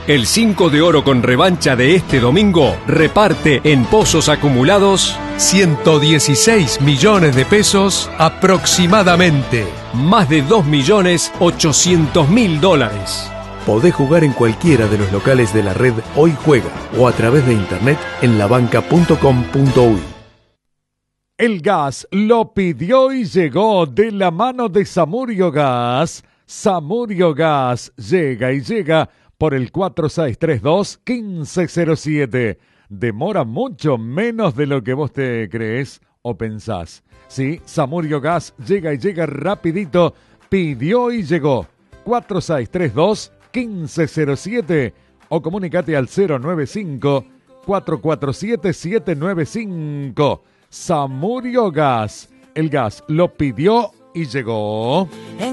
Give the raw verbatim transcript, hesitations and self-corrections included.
El cinco de oro con revancha de este domingo reparte en pozos acumulados ciento dieciséis millones de pesos aproximadamente. Más de dos millones ochocientos mil dólares. Podés jugar en cualquiera de los locales de la red Hoy Juega o a través de internet en labanca punto com punto uy. El gas lo pidió y llegó de la mano de Samurio Gas. Samurio Gas llega y llega por el cuatro seis tres dos, uno cinco cero siete. Demora mucho menos de lo que vos te crees o pensás. Sí, Samurio Gas llega y llega rapidito. Pidió y llegó. cuatro seis tres dos, uno cinco cero siete o comunicate al cero nueve cinco, cuatro cuatro siete, siete nueve cinco. Samurio Gas. El gas lo pidió y llegó.